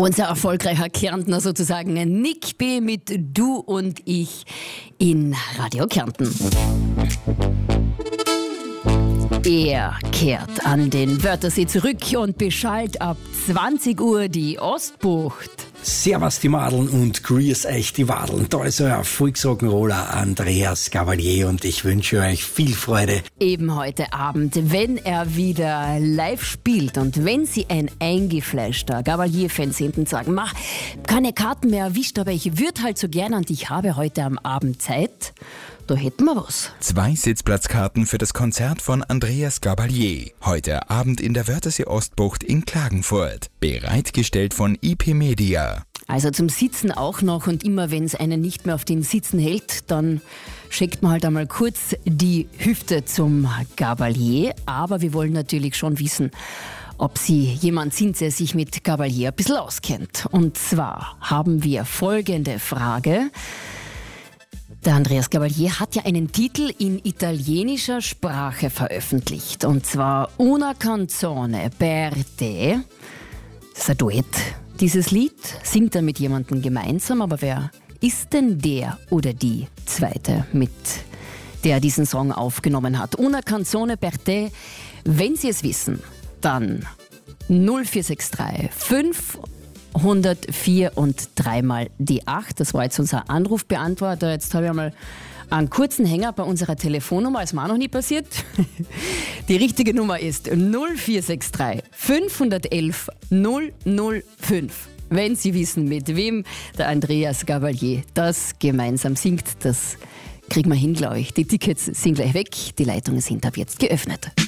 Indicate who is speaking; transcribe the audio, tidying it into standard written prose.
Speaker 1: Unser erfolgreicher Kärntner sozusagen, Nick B. mit Du und ich in Radio Kärnten. Er kehrt an den Wörthersee zurück und beschallt ab 20 Uhr die Ostbucht.
Speaker 2: Servus die Madeln und grüß euch die Wadeln. Da ist euer Volksrock'n'Roller Andreas Gabalier und ich wünsche euch viel Freude.
Speaker 1: Eben heute Abend, wenn er wieder live spielt und wenn Sie ein eingefleischter Gabalier-Fan sind und sagen, mach, keine Karten mehr erwischt, aber ich würde halt so gerne und ich habe heute am Abend Zeit, da hätten wir was.
Speaker 3: 2 Sitzplatzkarten für das Konzert von Andreas Gabalier. Heute Abend in der Wörthersee Ostbucht in Klagenfurt. Bereitgestellt von IP Media.
Speaker 1: Also zum Sitzen auch noch und immer wenn es einen nicht mehr auf den Sitzen hält, dann schickt man halt einmal kurz die Hüfte zum Gabalier. Aber wir wollen natürlich schon wissen, ob Sie jemand sind, der sich mit Gabalier ein bisschen auskennt. Und zwar haben wir folgende Frage. Der Andreas Gabalier hat ja einen Titel in italienischer Sprache veröffentlicht. Und zwar Una canzone per te. Das ist ein Duett. Dieses Lied singt er mit jemandem gemeinsam. Aber wer ist denn der oder die Zweite, mit der diesen Song aufgenommen hat? Una canzone per te. Wenn Sie es wissen, dann 0463 504 und dreimal die 8. Das war jetzt unser Anrufbeantworter. Jetzt habe ich einmal einen kurzen Hänger bei unserer Telefonnummer, ist mir auch noch nie passiert. Die richtige Nummer ist 0463 511 005. Wenn Sie wissen, mit wem der Andreas Gabalier das gemeinsam singt, das kriegen wir hin, glaube ich. Die Tickets sind gleich weg, die Leitungen sind ab jetzt geöffnet.